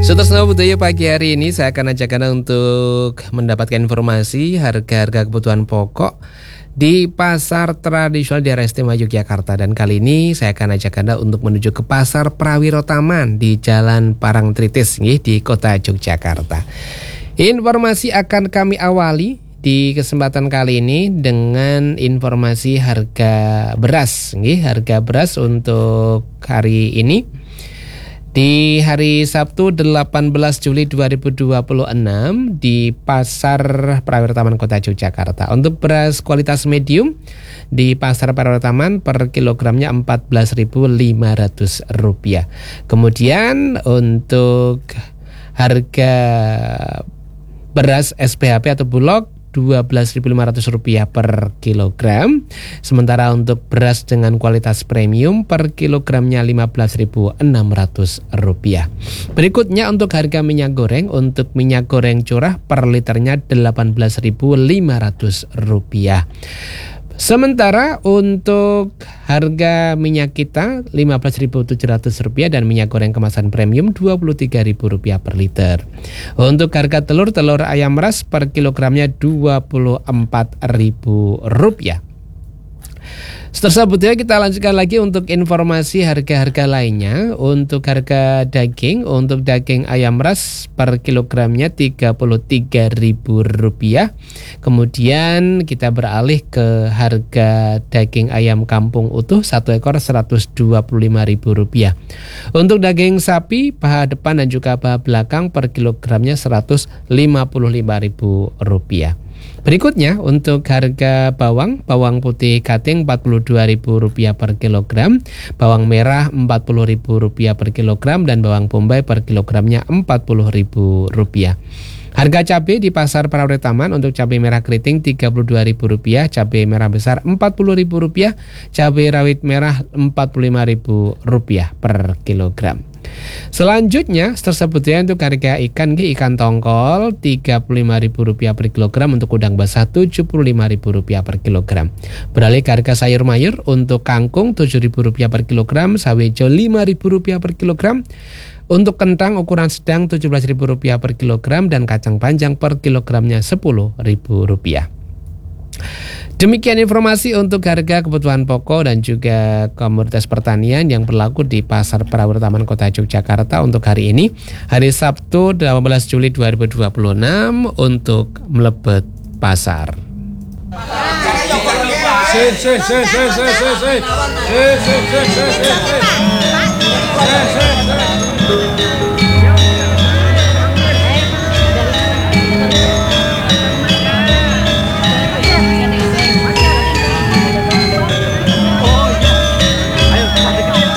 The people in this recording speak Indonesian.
Sutersna Budaya, pagi hari ini saya akan ajak Anda untuk mendapatkan informasi harga-harga kebutuhan pokok di pasar tradisional daerah istimewa Yogyakarta. Dan kali ini saya akan ajak Anda untuk menuju ke pasar Prawiro Taman di Jalan Parangtritis di kota Yogyakarta. Informasi akan kami awali di kesempatan kali ini dengan informasi harga beras. Harga beras untuk hari ini di hari Sabtu 18 Juli 2026 di Pasar Prawiro Taman Kota Yogyakarta. Untuk beras kualitas medium di Pasar Prawiro Taman per kilogramnya Rp14.500. Kemudian untuk harga beras SPHP atau Bulog Rp12.500 per kilogram. Sementara untuk beras dengan kualitas premium per kilogramnya Rp15.600. Berikutnya untuk harga minyak goreng, untuk minyak goreng curah per liternya Rp18.500. Sementara untuk harga minyak kita Rp15.700 dan minyak goreng kemasan premium Rp23.000 per liter. Untuk harga telur ayam ras per kilogramnya Rp24.000. Tersebut ya, kita lanjutkan lagi untuk informasi harga-harga lainnya. Untuk harga daging, untuk daging ayam ras per kilogramnya Rp33.000. Kemudian kita beralih ke harga daging ayam kampung utuh 1 ekor Rp125.000. Untuk daging sapi paha depan dan juga paha belakang per kilogramnya Rp155.000. Berikutnya untuk harga bawang putih kating Rp42.000 per kilogram, bawang merah Rp40.000 per kilogram, dan bawang bombay per kilogramnya Rp40.000. Harga cabai di pasar Prawiro Taman untuk cabai merah keriting Rp32.000, cabai merah besar Rp40.000, cabai rawit merah Rp45.000 per kilogram. Selanjutnya tersebut ya, untuk harga ikan tongkol Rp35.000 per kilogram, untuk udang basah Rp75.000 per kilogram. Beralih ke harga sayur mayur, untuk kangkung Rp7.000 per kilogram, sawi hijau Rp5.000 per kilogram. Untuk kentang ukuran sedang Rp17.000 per kilogram, dan kacang panjang per kilogramnya Rp10.000. Demikian informasi untuk harga kebutuhan pokok dan juga komoditas pertanian yang berlaku di Pasar Prawiro Taman Kota Yogyakarta untuk hari ini, hari Sabtu 18 Juli 2026 untuk melebet pasar.